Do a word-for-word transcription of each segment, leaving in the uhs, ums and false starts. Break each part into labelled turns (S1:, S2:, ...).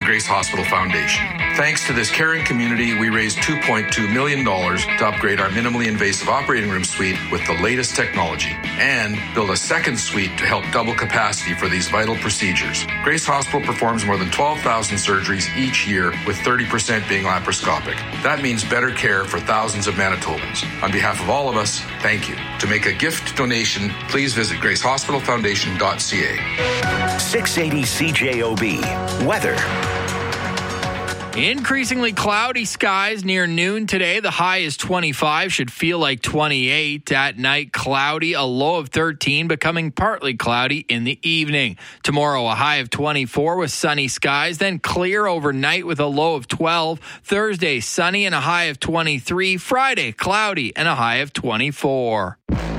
S1: Grace Hospital Foundation. Thanks to this caring community, we raised two point two million dollars to upgrade our minimally invasive operating room suite with the latest technology and build a second suite to help double capacity for these vital procedures. Grace Hospital performs more than twelve thousand surgeries each year, with thirty percent being laparoscopic. That means better care for thousands of Manitobans. On behalf of all of us, thank you. To make a gift donation, please visit grace hospital foundation dot c a.
S2: six eighty C J O B. Weather.
S3: Increasingly cloudy skies near noon today. The high is twenty-five, should feel like twenty-eight. At night, cloudy, a low of thirteen, becoming partly cloudy in the evening. Tomorrow, a high of twenty-four with sunny skies, then clear overnight with a low of twelve. Thursday, sunny and a high of twenty-three. Friday, cloudy and a high of twenty-four.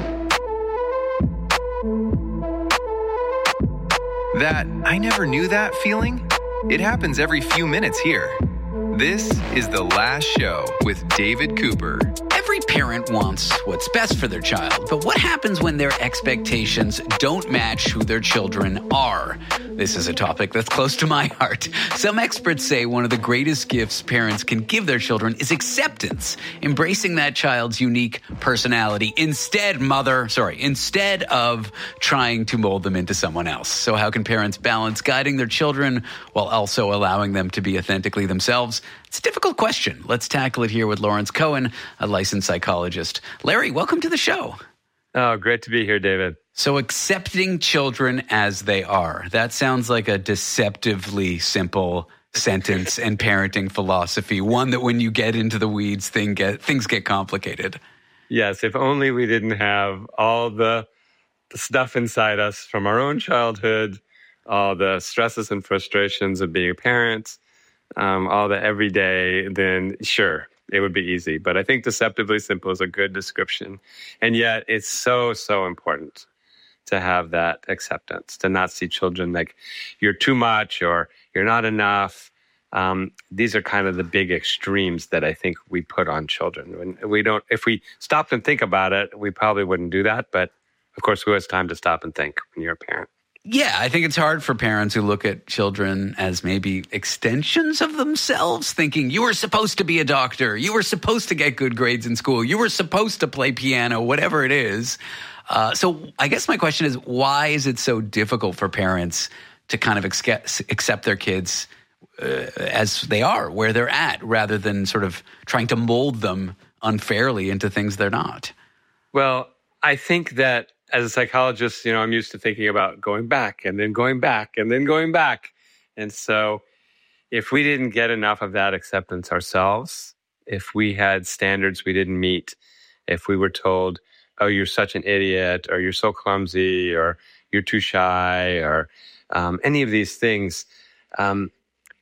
S4: That I never knew that feeling? It happens every few minutes here. This is The Last Show with David Cooper.
S5: Every parent wants what's best for their child, but what happens when their expectations don't match who their children are? This is a topic that's close to my heart. Some experts say one of the greatest gifts parents can give their children is acceptance, embracing that child's unique personality instead, mother, sorry, instead of trying to mold them into someone else. So how can parents balance guiding their children while also allowing them to be authentically themselves? It's a difficult question. Let's tackle it here with Lawrence Cohen, a licensed psychologist. Larry, welcome to the show.
S6: Oh, great to be here, David.
S5: So accepting children as they are, that sounds like a deceptively simple sentence and parenting philosophy, one that when you get into the weeds, thing get, things get complicated.
S6: Yes, if only we didn't have all the, the stuff inside us from our own childhood, all the stresses and frustrations of being a parent, um, all the everyday, then sure, it would be easy. But I think deceptively simple is a good description. And yet it's so, so important to have that acceptance, to not see children like you're too much or you're not enough. Um, these are kind of the big extremes that I think we put on children. When we don't, if we stopped and think about it, we probably wouldn't do that. But of course, who has time to stop and think when you're a parent?
S5: Yeah, I think it's hard for parents who look at children as maybe extensions of themselves, thinking you were supposed to be a doctor, you were supposed to get good grades in school, you were supposed to play piano, whatever it is. Uh, so I guess my question is, why is it so difficult for parents to kind of accept, accept their kids uh, as they are, where they're at, rather than sort of trying to mold them unfairly into things they're not?
S6: Well, I think that as a psychologist, you know, I'm used to thinking about going back and then going back and then going back. And so if we didn't get enough of that acceptance ourselves, if we had standards we didn't meet, if we were told, oh, you're such an idiot, or you're so clumsy, or you're too shy, or um, any of these things, um,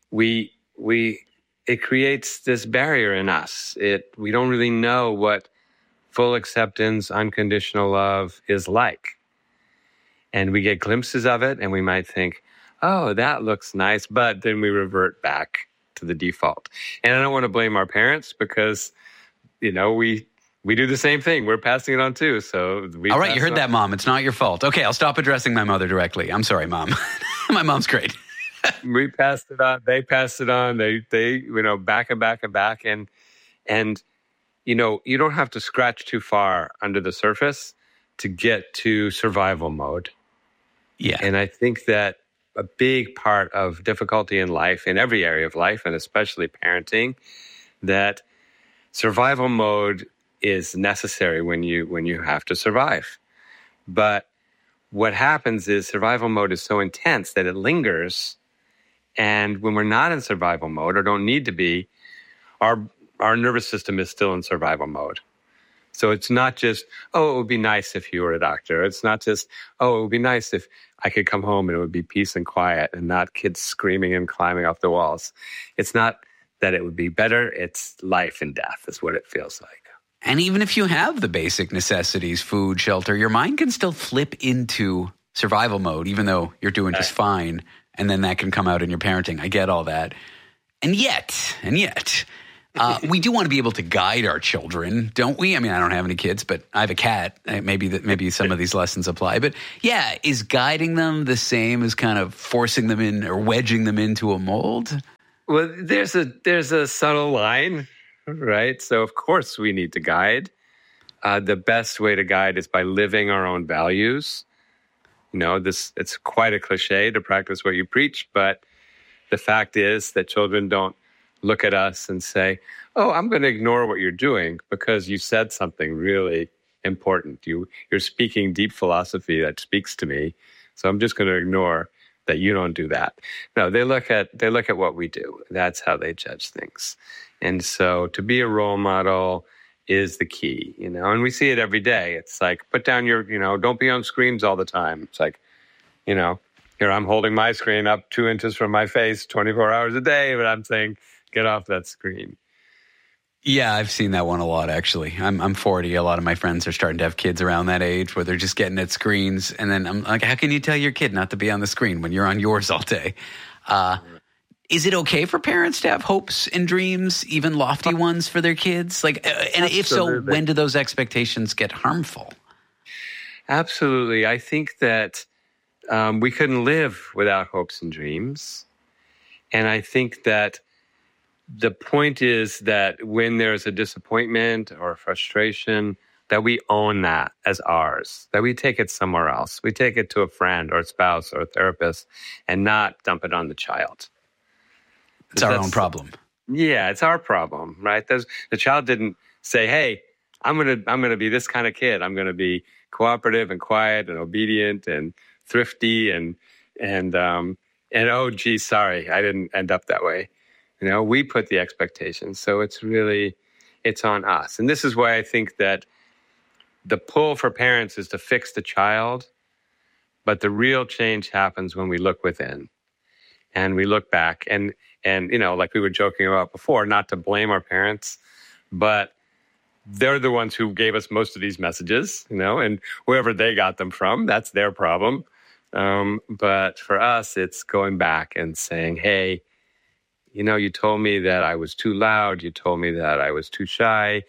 S6: we we it creates this barrier in us. It we don't really know what full acceptance, unconditional love is like. And we get glimpses of it, and we might think, oh, that looks nice, but then we revert back to the default. And I don't want to blame our parents because, you know, we we do the same thing. We're passing it on too. So we
S5: All right, you heard that, Mom. It's not your fault. Okay, I'll stop addressing my mother directly. I'm sorry, Mom. My mom's great.
S6: We passed it on. They passed it on. They, they, you know, back and back and back. And, and, you know, you don't have to scratch too far under the surface to get to survival mode.
S5: Yeah.
S6: And I think that a big part of difficulty in life, in every area of life, and especially parenting, that survival mode is necessary when you when you have to survive. But what happens is survival mode is so intense that it lingers. And when we're not in survival mode or don't need to be, our our nervous system is still in survival mode. So it's not just, oh, it would be nice if you were a doctor. It's not just, oh, it would be nice if I could come home and it would be peace and quiet and not kids screaming and climbing off the walls. It's not that it would be better. It's life and death is what it feels like.
S5: And even if you have the basic necessities, food, shelter, your mind can still flip into survival mode, even though you're doing just fine. And then that can come out in your parenting. I get all that. And yet, and yet... Uh, we do want to be able to guide our children, don't we? I mean, I don't have any kids, but I have a cat. Maybe that maybe some of these lessons apply. But yeah, is guiding them the same as kind of forcing them in or wedging them into a mold?
S6: Well, there's a there's a subtle line, right? So of course we need to guide. Uh, the best way to guide is by living our own values. You know, this it's quite a cliche to practice what you preach, but the fact is that children don't look at us and say, "Oh, I'm going to ignore what you're doing because you said something really important. You you're speaking deep philosophy that speaks to me, so I'm just going to ignore that you don't do that." No, they look at they look at what we do. That's how they judge things. And so to be a role model is the key, you know, and we see it every day. It's like, put down your, you know, don't be on screens all the time. It's like, you know, here I'm holding my screen up two inches from my face twenty-four hours a day, but I'm saying, get off that screen.
S5: Yeah, I've seen that one a lot, actually. I'm I'm forty. A lot of my friends are starting to have kids around that age where they're just getting at screens. And then I'm like, how can you tell your kid not to be on the screen when you're on yours all day? Uh, is it okay for parents to have hopes and dreams, even lofty ones for their kids? Like, uh, and if so, when do those expectations get harmful?
S6: Absolutely. I think that um, we couldn't live without hopes and dreams. And I think that the point is that when there's a disappointment or a frustration, that we own that as ours, that we take it somewhere else. We take it to a friend or a spouse or a therapist and not dump it on the child.
S5: It's our own problem.
S6: Yeah, it's our problem, right? There's, the child didn't say, "Hey, I'm gonna I'm gonna be this kind of kid. I'm gonna be cooperative and quiet and obedient and thrifty and and um and oh gee, sorry, I didn't end up that way." You know, we put the expectations, so it's really it's on us. And this is why I think that the pull for parents is to fix the child, but the real change happens when we look within and we look back and. And, you know, like we were joking about before, not to blame our parents, but they're the ones who gave us most of these messages, you know, and wherever they got them from, that's their problem. Um, but for us, it's going back and saying, "Hey, you know, you told me that I was too loud. You told me that I was too shy.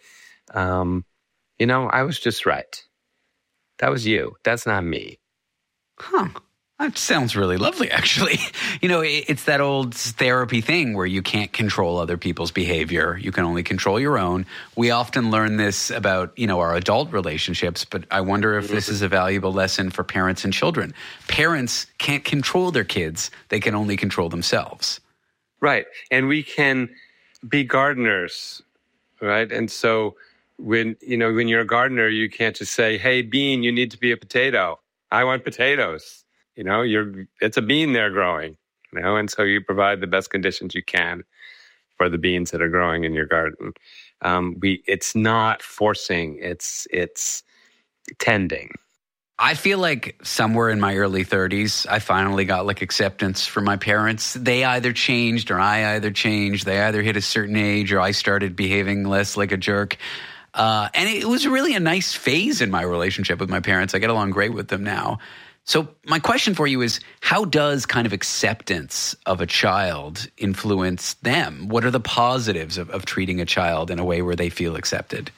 S6: Um, you know, I was just right. That was you. That's not me."
S5: Huh. That sounds really lovely, actually. You know, it's that old therapy thing where you can't control other people's behavior. You can only control your own. We often learn this about, you know, our adult relationships, but I wonder if this is a valuable lesson for parents and children. Parents can't control their kids. They can only control themselves.
S6: Right. And we can be gardeners, right? And so when, you know, when you're a gardener, you can't just say, "Hey, bean, you need to be a potato. I want potatoes." You know, you're it's a bean there growing, you know, and so you provide the best conditions you can for the beans that are growing in your garden. Um, we it's not forcing, it's it's tending.
S5: I feel like somewhere in my early thirties, I finally got like acceptance from my parents. They either changed or I either changed. They either hit a certain age or I started behaving less like a jerk. Uh, and it was really a nice phase in my relationship with my parents. I get along great with them now. So my question for you is, how does kind of acceptance of a child influence them? What are the positives of, of treating a child in a way where they feel accepted?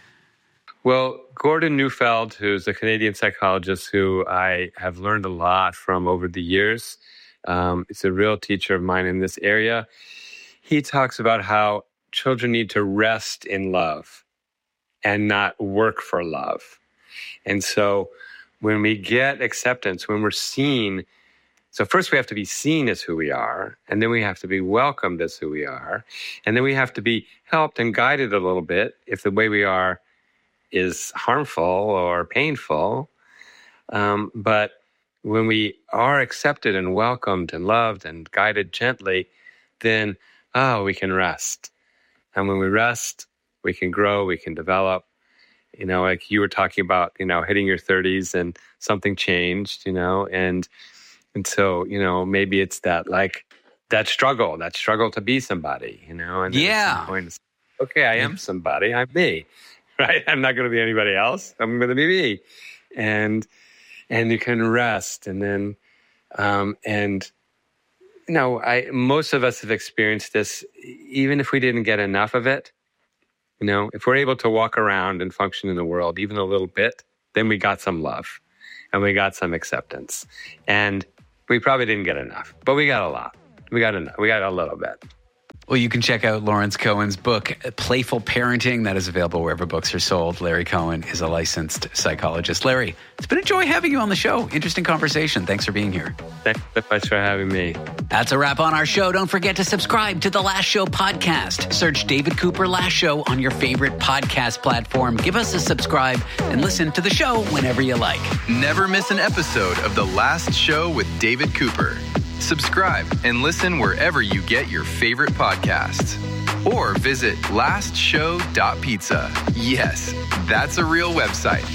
S6: Well, Gordon Neufeld, who's a Canadian psychologist who I have learned a lot from over the years, um, he's a real teacher of mine in this area. He talks about how children need to rest in love and not work for love. And so when we get acceptance, when we're seen, so first we have to be seen as who we are, and then we have to be welcomed as who we are, and then we have to be helped and guided a little bit if the way we are is harmful or painful. Um, but when we are accepted and welcomed and loved and guided gently, then, oh, we can rest. And when we rest, we can grow, we can develop. You know, like you were talking about, you know, hitting your thirties and something changed, you know, and and so, you know, maybe it's that like that struggle, that struggle to be somebody, you know, and then
S5: yeah.
S6: at some point it's, okay, I am somebody, I'm me, right? I'm not going to be anybody else. I'm going to be me, and and you can rest, and then um, and you know, I most of us have experienced this, even if we didn't get enough of it. You know, if we're able to walk around and function in the world even a little bit, then we got some love and we got some acceptance. And we probably didn't get enough, but we got a lot. We got enough. We got a little bit.
S5: Well, you can check out Lawrence Cohen's book, Playful Parenting. That is available wherever books are sold. Larry Cohen is a licensed psychologist. Larry, it's been a joy having you on the show. Interesting conversation. Thanks for being here.
S6: Thanks so much for having me.
S5: That's a wrap on our show. Don't forget to subscribe to the Last Show podcast. Search David Cooper Last Show on your favorite podcast platform. Give us a subscribe and listen to the show whenever you like.
S4: Never miss an episode of The Last Show with David Cooper. Subscribe and listen wherever you get your favorite podcasts. Or visit last show dot pizza. Yes, that's a real website.